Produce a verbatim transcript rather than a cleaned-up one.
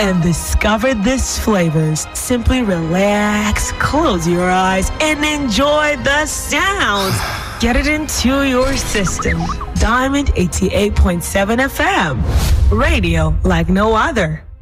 and discover these flavors. Simply relax, close your eyes, and enjoy the sounds. Get it into your system. Diamond eighty-eight point seven F M. Radio like no other.